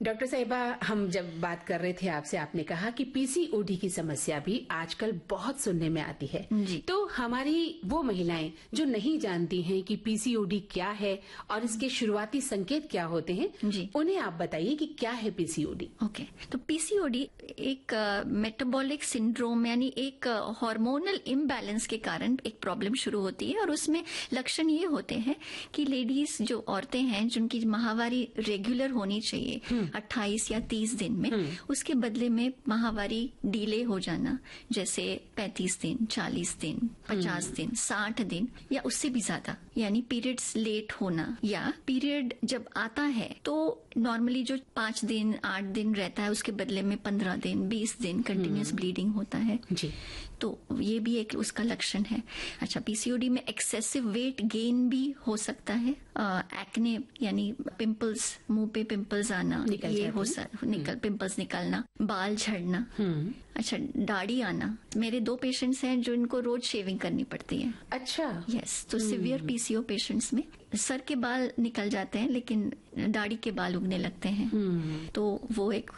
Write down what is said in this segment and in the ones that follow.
Doctor साहिबा, हम जब बात कर रहे थे आपसे, आपने कहा कि पीसीओडी की समस्या भी आजकल बहुत सुनने में आती है। जी। तो हमारी वो महिलाएं जो नहीं जानती हैं कि पीसीओडी क्या है और इसके शुरुआती संकेत क्या होते हैं, जी। उन्हें आप बताइए कि क्या है पीसीओडी। ओके, तो पीसीओडी एक मेटाबॉलिक सिंड्रोम यानी एक हार्मोनल इम्बैलेंस के कारण एक प्रॉब्लम शुरू होती है और उसमें लक्षण ये होते हैं कि लेडीज जो औरतें हैं जिनकी माहवारी रेगुलर होनी चाहिए 28 या 30 दिन में, उसके बदले में माहवारी डिले हो जाना, जैसे 35 दिन, 40 दिन, 50 दिन, 60 दिन या उससे भी ज्यादा, यानी पीरियड्स लेट होना, या पीरियड जब आता है तो नॉर्मली जो 5 दिन 8 दिन रहता है उसके बदले में 15 दिन 20 दिन कंटिन्यूस ब्लीडिंग होता है जी। तो ये भी एक उसका लक्षण है। अच्छा, पीसीओडी में एक्सेसिव वेट गेन भी हो सकता है, एक्ने यानी पिंपल्स, मुंह पे पिंपल्स आना, ये हो पिंपल्स निकलना, बाल झड़ना, अच्छा दाढ़ी आना। मेरे 2 पेशेंट्स हैं जो इनको रोज शेविंग करनी पड़ती है। अच्छा। यस, तो सिवियर पीसीओ पेशेंट्स में सर के बाल निकल जाते हैं लेकिन दाढ़ी के बाल उगने लगते हैं, तो वो एक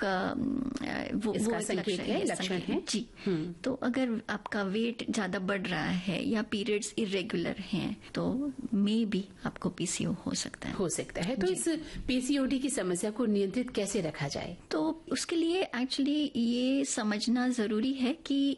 लक्षण है जी। तो अगर आपका वेट ज्यादा बढ़ रहा है या पीरियड्स इरेगुलर हैं तो मे बी आपको पीसीओ हो सकता है। तो इस पीसीओडी की समस्या को नियंत्रित कैसे रखा जाए? तो उसके लिए एक्चुअली ये समझना जरूरी है कि